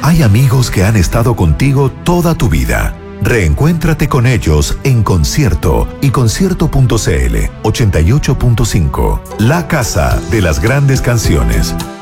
Hay amigos que han estado contigo toda tu vida. Reencuéntrate con ellos en concierto y concierto.cl 88.5. La casa de las grandes canciones.